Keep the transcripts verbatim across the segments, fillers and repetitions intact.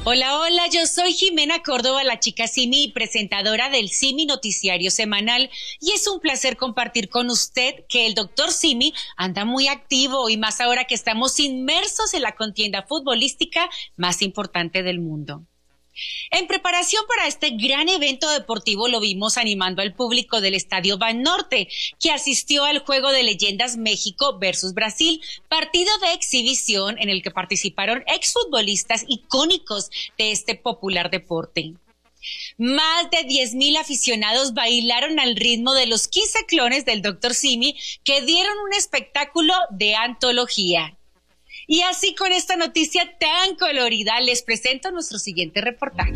Hola, hola, yo soy Jimena Córdoba, la chica Simi, presentadora del Simi Noticiario Semanal, y es un placer compartir con usted que el doctor Simi anda muy activo, y más ahora que estamos inmersos en la contienda futbolística más importante del mundo. En preparación para este gran evento deportivo lo vimos animando al público del Estadio Banorte, que asistió al Juego de Leyendas México versus Brasil, partido de exhibición en el que participaron exfutbolistas icónicos de este popular deporte. Más de diez mil aficionados bailaron al ritmo de los quince clones del doctor Simi, que dieron un espectáculo de antología. Y así, con esta noticia tan colorida, les presento nuestro siguiente reportaje.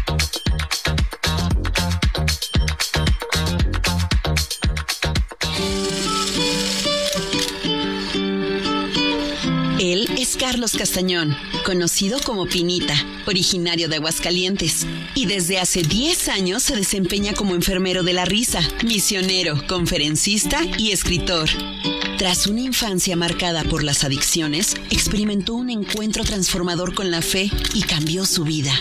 Él es Carlos Castañón, conocido como Pinita, originario de Aguascalientes, y desde hace diez años se desempeña como enfermero de la risa, misionero, conferencista y escritor. Tras una infancia marcada por las adicciones, experimentó un encuentro transformador con la fe y cambió su vida.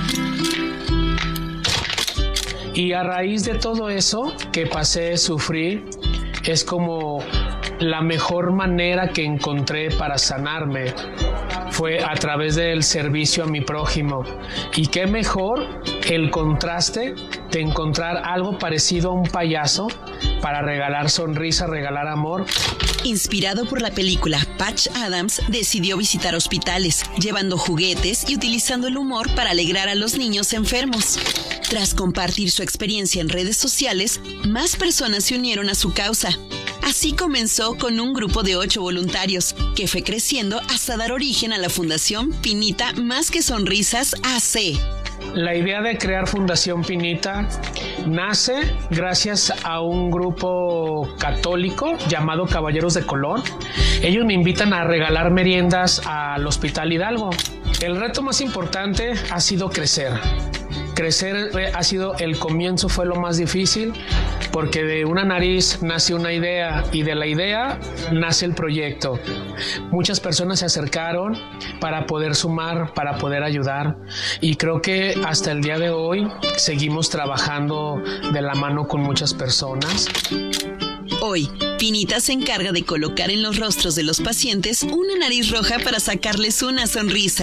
Y a raíz de todo eso que pasé a sufrir, es como la mejor manera que encontré para sanarme fue a través del servicio a mi prójimo. Y qué mejor el contraste de encontrar algo parecido a un payaso para regalar sonrisa, regalar amor. Inspirado por la película Patch Adams, decidió visitar hospitales, llevando juguetes y utilizando el humor para alegrar a los niños enfermos. Tras compartir su experiencia en redes sociales, más personas se unieron a su causa. Así comenzó con un grupo de ocho voluntarios, que fue creciendo hasta dar origen a la Fundación Pinita Más que Sonrisas A C. La idea de crear Fundación Pinita nace gracias a un grupo católico llamado Caballeros de Colón. Ellos me invitan a regalar meriendas al Hospital Hidalgo. El reto más importante ha sido crecer. Crecer ha sido el comienzo, fue lo más difícil, porque de una nariz nace una idea y de la idea nace el proyecto. Muchas personas se acercaron para poder sumar, para poder ayudar, y creo que hasta el día de hoy seguimos trabajando de la mano con muchas personas. Hoy, Pinita se encarga de colocar en los rostros de los pacientes una nariz roja para sacarles una sonrisa.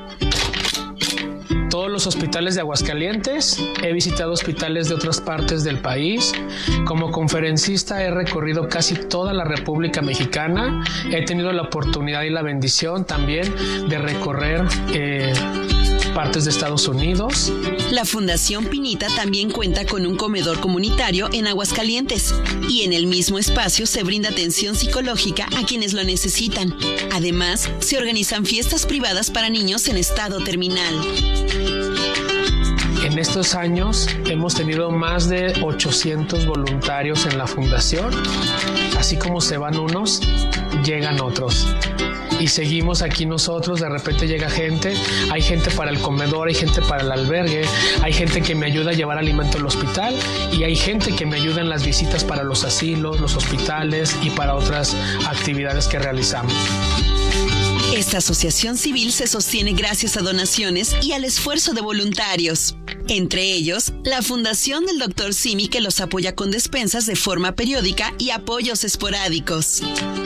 Todos los hospitales de Aguascalientes, he visitado hospitales de otras partes del país. Como conferencista he recorrido casi toda la República Mexicana. He tenido la oportunidad y la bendición también de recorrer eh, partes de Estados Unidos. La Fundación Pinita también cuenta con un comedor comunitario en Aguascalientes, y en el mismo espacio se brinda atención psicológica a quienes lo necesitan. Además, se organizan fiestas privadas para niños en estado terminal. En estos años hemos tenido más de ochocientos voluntarios en la fundación. Así como se van unos, llegan otros. Y seguimos aquí nosotros, de repente llega gente, hay gente para el comedor, hay gente para el albergue, hay gente que me ayuda a llevar alimento al hospital, y hay gente que me ayuda en las visitas para los asilos, los hospitales y para otras actividades que realizamos. Esta asociación civil se sostiene gracias a donaciones y al esfuerzo de voluntarios. Entre ellos, la Fundación del doctor Simi, que los apoya con despensas de forma periódica y apoyos esporádicos.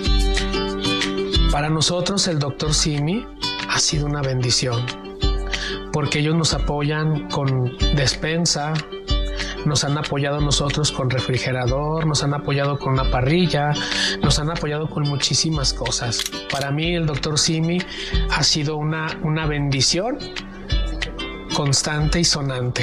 Para nosotros el doctor Simi ha sido una bendición, porque ellos nos apoyan con despensa, nos han apoyado a nosotros con refrigerador, nos han apoyado con una parrilla, nos han apoyado con muchísimas cosas. Para mí el doctor Simi ha sido una, una bendición constante y sonante.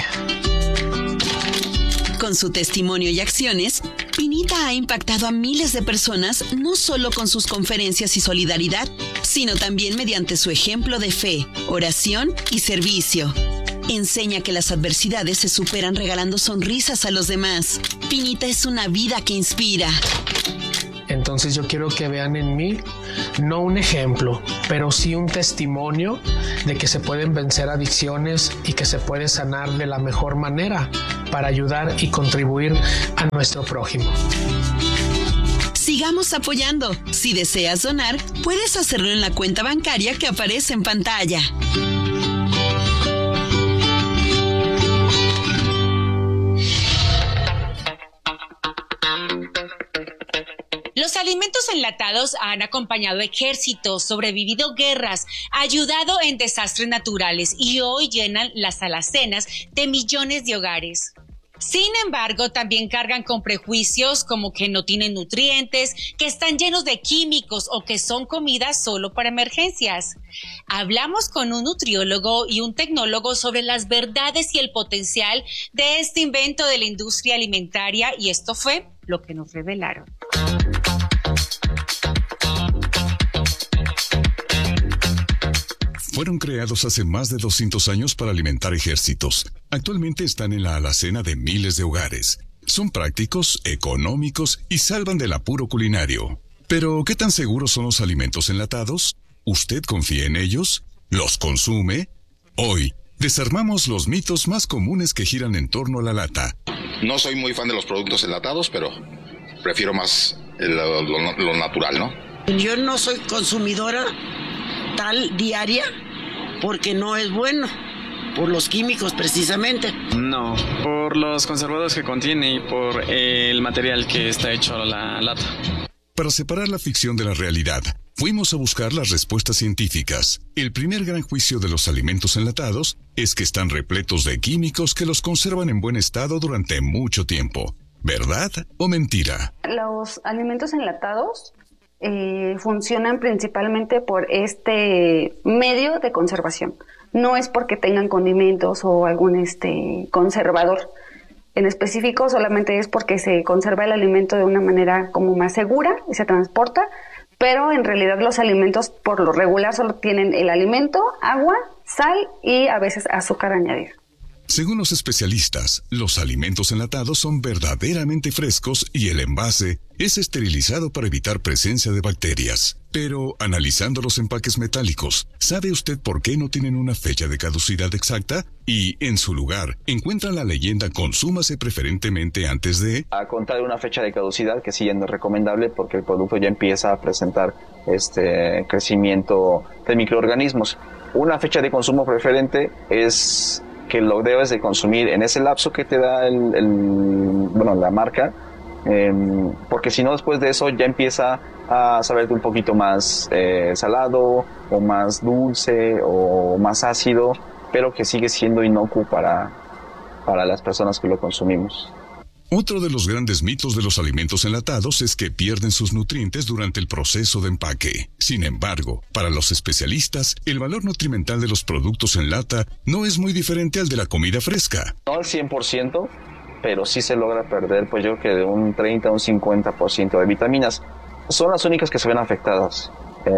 Con su testimonio y acciones, Pinita ha impactado a miles de personas, no solo con sus conferencias y solidaridad, sino también mediante su ejemplo de fe, oración y servicio. Enseña que las adversidades se superan regalando sonrisas a los demás. Pinita es una vida que inspira. Entonces yo quiero que vean en mí no un ejemplo, pero sí un testimonio de que se pueden vencer adicciones y que se puede sanar de la mejor manera para ayudar y contribuir a nuestro prójimo. Sigamos apoyando. Si deseas donar, puedes hacerlo en la cuenta bancaria que aparece en pantalla. Los alimentos enlatados han acompañado ejércitos, sobrevivido guerras, ayudado en desastres naturales y hoy llenan las alacenas de millones de hogares. Sin embargo, también cargan con prejuicios como que no tienen nutrientes, que están llenos de químicos o que son comidas solo para emergencias. Hablamos con un nutriólogo y un tecnólogo sobre las verdades y el potencial de este invento de la industria alimentaria y esto fue lo que nos revelaron. Fueron creados hace más de doscientos años para alimentar ejércitos. Actualmente están en la alacena de miles de hogares. Son prácticos, económicos y salvan del apuro culinario. Pero, ¿qué tan seguros son los alimentos enlatados? ¿Usted confía en ellos? ¿Los consume? Hoy, desarmamos los mitos más comunes que giran en torno a la lata. No soy muy fan de los productos enlatados, pero prefiero más lo, lo, lo natural, ¿no? Yo no soy consumidora tal diaria porque no es bueno, por los químicos precisamente. No, por los conservadores que contiene y por el material que está hecho la lata. Para separar la ficción de la realidad, fuimos a buscar las respuestas científicas. El primer gran juicio de los alimentos enlatados es que están repletos de químicos que los conservan en buen estado durante mucho tiempo. ¿Verdad o mentira? Los alimentos enlatados Eh, funcionan principalmente por este medio de conservación. No es porque tengan condimentos o algún este conservador en específico, solamente es porque se conserva el alimento de una manera como más segura y se transporta, pero en realidad los alimentos por lo regular solo tienen el alimento, agua, sal y a veces azúcar añadida. Según los especialistas, los alimentos enlatados son verdaderamente frescos y el envase es esterilizado para evitar presencia de bacterias. Pero, analizando los empaques metálicos, ¿sabe usted por qué no tienen una fecha de caducidad exacta? Y, en su lugar, encuentran la leyenda consúmase preferentemente antes de... A contar una fecha de caducidad que sí no es recomendable porque el producto ya empieza a presentar este crecimiento de microorganismos. Una fecha de consumo preferente es que lo debes de consumir en ese lapso que te da el, el bueno, la marca, eh, porque si no después de eso ya empieza a saberte un poquito más eh, salado o más dulce o más ácido, pero que sigue siendo inocuo para, para las personas que lo consumimos. Otro de los grandes mitos de los alimentos enlatados es que pierden sus nutrientes durante el proceso de empaque. Sin embargo, para los especialistas, el valor nutrimental de los productos en lata no es muy diferente al de la comida fresca. No al cien por ciento, pero sí se logra perder, pues yo creo que de un treinta a un cincuenta por ciento de vitaminas. Son las únicas que se ven afectadas,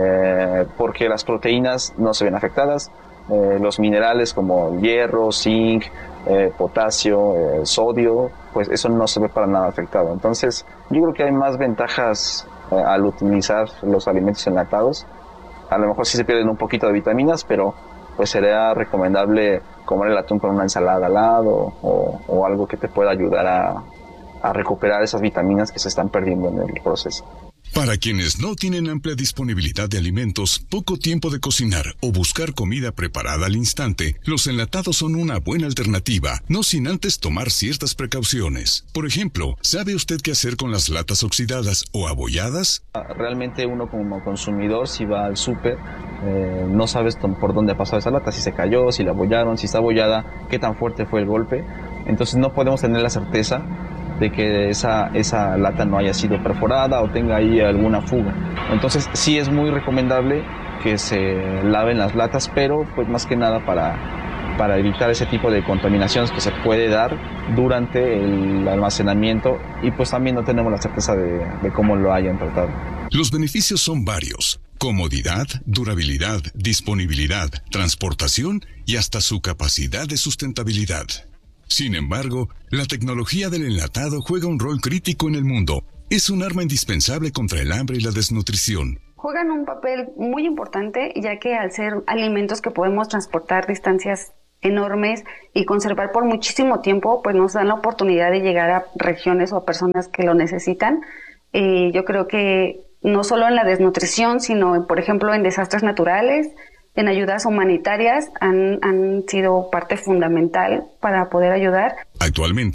eh, porque las proteínas no se ven afectadas. Eh, los minerales como hierro, zinc, eh, potasio, eh, sodio, pues eso no se ve para nada afectado. Entonces, yo creo que hay más ventajas eh, al utilizar los alimentos enlatados. A lo mejor sí se pierden un poquito de vitaminas, pero pues sería recomendable comer el atún con una ensalada al lado o, o algo que te pueda ayudar a, a recuperar esas vitaminas que se están perdiendo en el proceso. Para quienes no tienen amplia disponibilidad de alimentos, poco tiempo de cocinar o buscar comida preparada al instante, los enlatados son una buena alternativa, no sin antes tomar ciertas precauciones. Por ejemplo, ¿sabe usted qué hacer con las latas oxidadas o abolladas? Realmente uno como consumidor, si va al súper, eh, no sabes por dónde ha pasado esa lata, si se cayó, si la abollaron, si está abollada, qué tan fuerte fue el golpe. Entonces no podemos tener la certeza de que esa, esa lata no haya sido perforada o tenga ahí alguna fuga. Entonces sí es muy recomendable que se laven las latas, pero pues más que nada para, para evitar ese tipo de contaminaciones que se puede dar durante el almacenamiento y pues también no tenemos la certeza de, de cómo lo hayan tratado. Los beneficios son varios: comodidad, durabilidad, disponibilidad, transportación y hasta su capacidad de sustentabilidad. Sin embargo, la tecnología del enlatado juega un rol crítico en el mundo. Es un arma indispensable contra el hambre y la desnutrición. Juegan un papel muy importante, ya que al ser alimentos que podemos transportar distancias enormes y conservar por muchísimo tiempo, pues nos dan la oportunidad de llegar a regiones o a personas que lo necesitan. Eh, yo creo que no solo en la desnutrición, sino, por ejemplo, en desastres naturales, en ayudas humanitarias han, han sido parte fundamental para poder ayudar. Actualmente,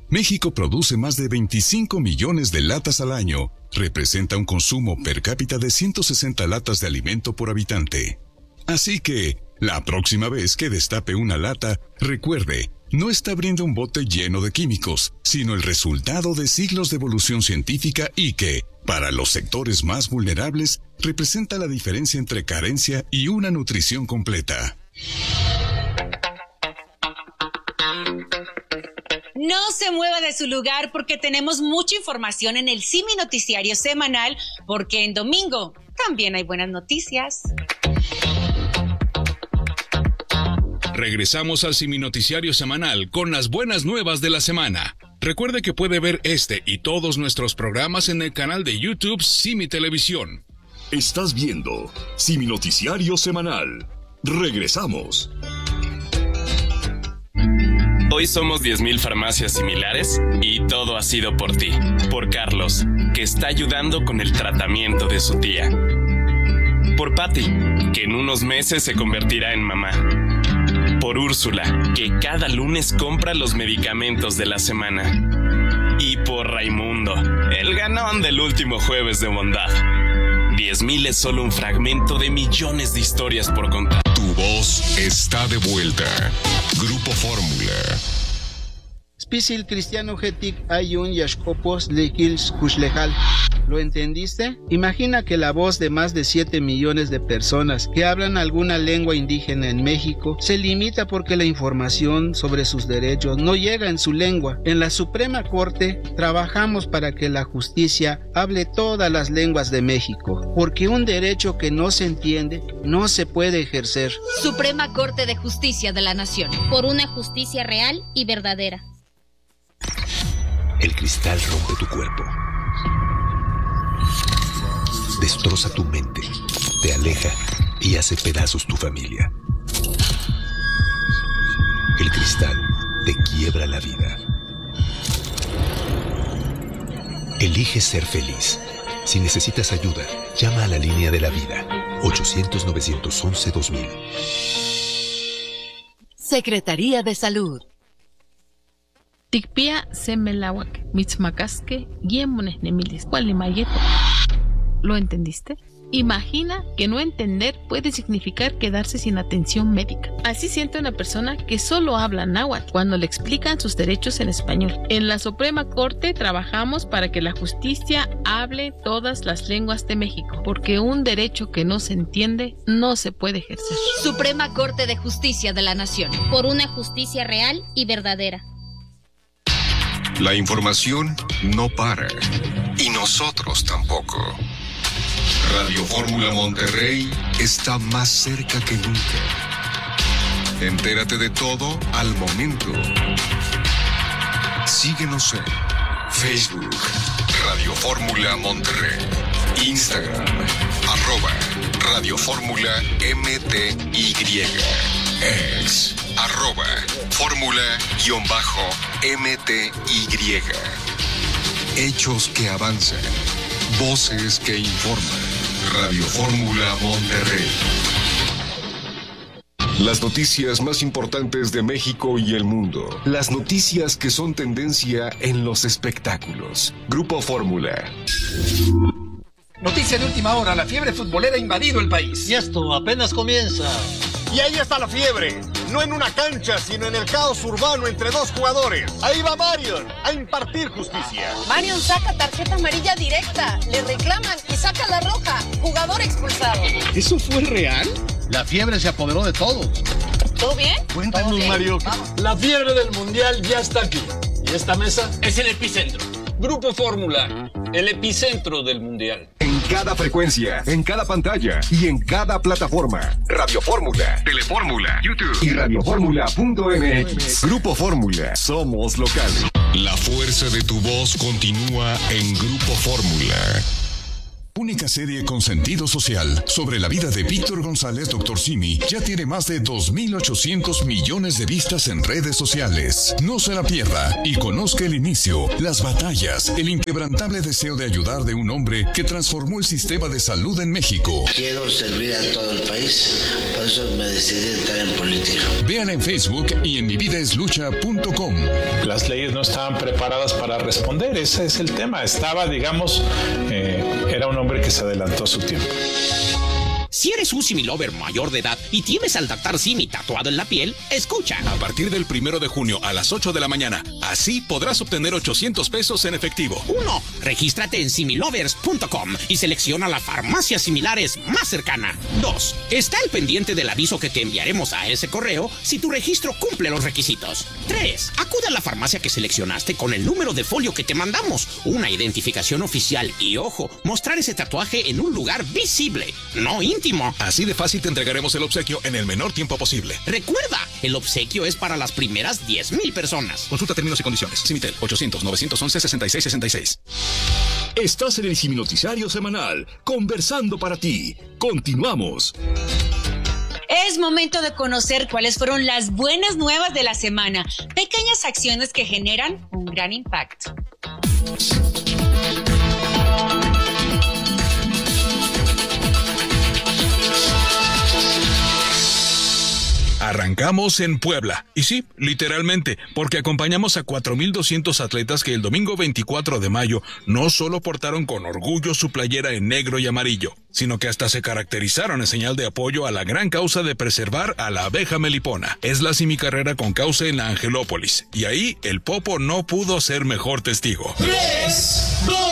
México produce más de veinticinco millones de latas al año. Representa un consumo per cápita de ciento sesenta latas de alimento por habitante. Así que, la próxima vez que destape una lata, recuerde, no está abriendo un bote lleno de químicos, sino el resultado de siglos de evolución científica y que, para los sectores más vulnerables, representa la diferencia entre carencia y una nutrición completa. No se mueva de su lugar porque tenemos mucha información en el Simi Noticiario Semanal, porque en domingo también hay buenas noticias. Regresamos al Simi Noticiario Semanal con las buenas nuevas de la semana. Recuerde que puede ver este y todos nuestros programas en el canal de YouTube Simi Televisión. Estás viendo Simi Noticiario Semanal. Regresamos. Hoy somos diez mil farmacias similares y todo ha sido por ti, por Carlos, que está ayudando con el tratamiento de su tía. Por Patty, que en unos meses se convertirá en mamá. Por Úrsula, que cada lunes compra los medicamentos de la semana. Y por Raimundo, el ganón del último jueves de bondad. diez mil es solo un fragmento de millones de historias por contar. Tu voz está de vuelta. Grupo Fórmula. Spisil cristiano getik ayun yashkopos lekils kushlejal. ¿Lo entendiste? Imagina que la voz de más de siete millones de personas que hablan alguna lengua indígena en México se limita porque la información sobre sus derechos no llega en su lengua. En la Suprema Corte trabajamos para que la justicia hable todas las lenguas de México, porque un derecho que no se entiende no se puede ejercer. Suprema Corte de Justicia de la Nación. Por una justicia real y verdadera. El cristal rompe tu cuerpo. Destroza tu mente, te aleja y hace pedazos tu familia. El cristal te quiebra la vida. Elige ser feliz. Si necesitas ayuda, llama a la línea de la vida. ochocientos, novecientos once, dos mil. Secretaría de Salud. Tikpia semelawak, mitzmacasque, guiemones nemilis, cualimayeto. ¿Lo entendiste? Imagina que no entender puede significar quedarse sin atención médica. Así siente una persona que solo habla náhuatl cuando le explican sus derechos en español. En la Suprema Corte trabajamos para que la justicia hable todas las lenguas de México, porque un derecho que no se entiende no se puede ejercer. Suprema Corte de Justicia de la Nación. Por una justicia real y verdadera. La información no para. Y nosotros tampoco. Radio Fórmula Monterrey está más cerca que nunca. Entérate de todo al momento. Síguenos en Facebook, Radio Fórmula Monterrey, Instagram, arroba Radio Fórmula M T Y, ex, arroba Fórmula-M T Y. Hechos que avanzan, voces que informan. Radio Fórmula Monterrey. Las noticias más importantes de México y el mundo. Las noticias que son tendencia en los espectáculos. Grupo Fórmula. Noticia de última hora, la fiebre futbolera ha invadido el país. Y esto apenas comienza. Y ahí está la fiebre, no en una cancha, sino en el caos urbano entre dos jugadores. Ahí va Marion a impartir justicia. Marion saca tarjeta amarilla directa, le reclaman y saca la roja. Jugador expulsado. ¿Eso fue real? La fiebre se apoderó de todos. ¿Todo bien? Cuéntanos, Mario. Vamos. La fiebre del mundial ya está aquí. Y esta mesa es el epicentro. Grupo Fórmula, el epicentro del mundial. En cada frecuencia, en cada pantalla y en cada plataforma. Radio Fórmula, Telefórmula, YouTube y radio fórmula punto m x. Grupo Fórmula, somos locales. La fuerza de tu voz continúa en Grupo Fórmula. única serie con sentido social sobre la vida de Víctor González, doctor Simi, ya tiene más de dos mil ochocientos millones de vistas en redes sociales. No se la pierda y conozca el inicio, las batallas, el inquebrantable deseo de ayudar de un hombre que transformó el sistema de salud en México. Quiero servir a todo el país, por eso me decidí entrar en política. Vean en Facebook y en mi vida es lucha punto com. Las leyes no estaban preparadas para responder, ese es el tema. Estaba, digamos, eh, era un hombre que se adelantó a su tiempo. Si eres un Simi Lover mayor de edad y tienes al doctor Simi tatuado en la piel, escucha. A partir del primero de junio a las ocho de la mañana, así podrás obtener ochocientos pesos en efectivo. uno. Regístrate en simi lovers punto com y selecciona la farmacia similares más cercana. dos. Está al pendiente del aviso que te enviaremos a ese correo si tu registro cumple los requisitos. tres. Acude a la farmacia que seleccionaste con el número de folio que te mandamos, una identificación oficial y, ojo, mostrar ese tatuaje en un lugar visible, no íntimo. Así de fácil te entregaremos el obsequio en el menor tiempo posible. Recuerda, el obsequio es para las primeras diez mil personas. Consulta términos y condiciones. Simitel, ochocientos, novecientos once, sesenta y seis sesenta y seis. Estás en el Simi Noticiario Semanal, conversando para ti. Continuamos. Es momento de conocer cuáles fueron las buenas nuevas de la semana. Pequeñas acciones que generan un gran impacto. Arrancamos en Puebla. Y sí, literalmente, porque acompañamos a cuatro mil doscientos atletas que el domingo veinticuatro de mayo no solo portaron con orgullo su playera en negro y amarillo, sino que hasta se caracterizaron en señal de apoyo a la gran causa de preservar a la abeja melipona. Es la simicarrera con causa en la Angelópolis, y ahí el Popo no pudo ser mejor testigo. ¡Tres, dos!